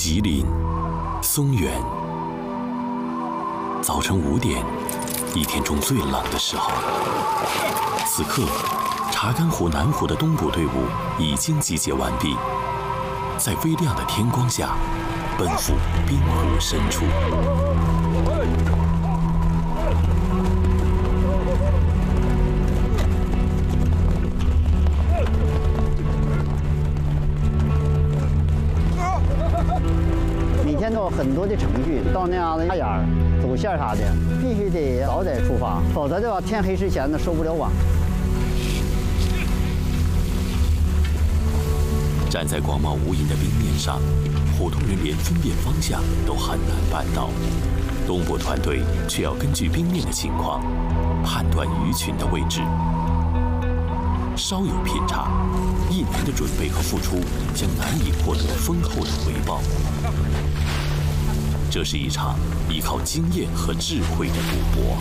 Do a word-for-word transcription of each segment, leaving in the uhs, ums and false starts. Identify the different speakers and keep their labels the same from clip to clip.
Speaker 1: 吉林松原，早晨五点，一天中最冷的时候。此刻，查干湖南湖的东部队伍已经集结完毕，在微亮的天光下，奔赴冰湖深处。
Speaker 2: 每天都有很多的程序，到那样的大眼儿、走线啥的，必须得早点出发，否则的话，天黑之前呢收不了网。
Speaker 1: 站在广袤无垠的冰面上，普通人连分辨方向都很难办到，东部团队却要根据冰面的情况判断鱼群的位置。稍有偏差，一年的准备和付出将难以获得丰厚的回报。这是一场依靠经验和智慧的赌博。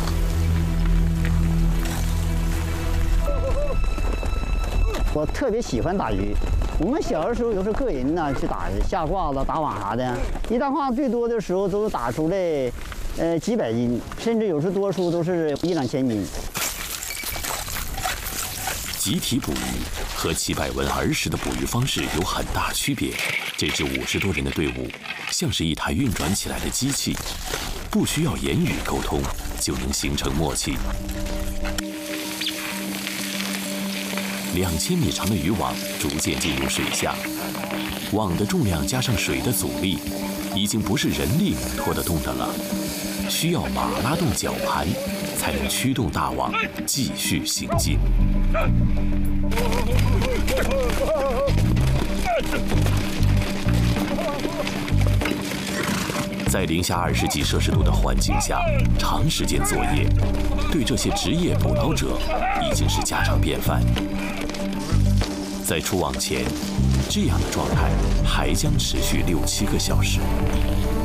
Speaker 2: 我特别喜欢打鱼。我们小的时候有时候个人呢去打下挂子、打网啥的，一单挂最多的时候都打出来，呃几百斤，甚至有时多数都是一两千斤。
Speaker 1: 集体捕鱼和齐百文儿时的捕鱼方式有很大区别。这支五十多人的队伍像是一台运转起来的机器，不需要言语沟通就能形成默契。两千米长的渔网逐渐进入水下，网的重量加上水的阻力，已经不是人力拖得动的了，需要马拉动绞盘，才能驱动大网继续行进。在零下二十几摄氏度的环境下，长时间作业，对这些职业捕捞者已经是家常便饭。在出网前，这样的状态还将持续六七个小时。